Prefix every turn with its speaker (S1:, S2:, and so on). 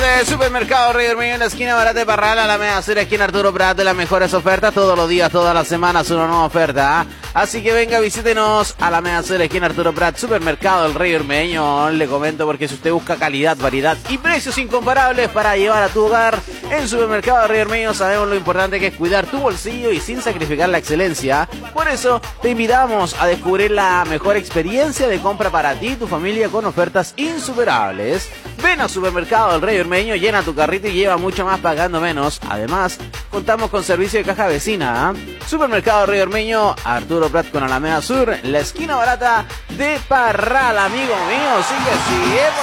S1: de Supermercado Rey Ormeño en la esquina barata de Parral, a la media sur, aquí en Arturo Prat, de las mejores ofertas todos los días, todas las semanas, una nueva oferta. Así que venga, visítenos a la media sur, aquí en Arturo Prat, Supermercado El Rey Ormeño. Le comento porque si usted busca calidad, variedad y precios incomparables para llevar a tu hogar, en Supermercado Rey Ormeño sabemos lo importante que es cuidar tu bolsillo y sin sacrificar la excelencia. Por eso te invitamos a descubrir la mejor experiencia de compra para ti y tu familia con ofertas insuperables. Ven a Supermercado El Rey Ormeño, llena tu carrito y lleva mucho más pagando menos. Además, contamos con servicio de caja vecina. Supermercado Rey Ormeño, Arturo Prat con Alameda Sur, la esquina barata de Parral, amigo mío. Sigue así,